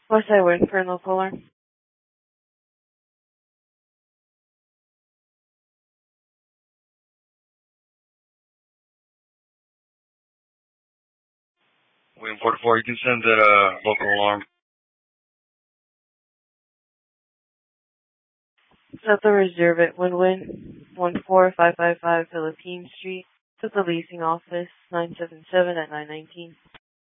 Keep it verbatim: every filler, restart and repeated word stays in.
Westside Wind for local alarm. Wind forty-four, you can send that uh, local alarm. Set the reserve at Win-Win, one four five five five Philippine Street. To the leasing office, nine seven seven at nine nineteen.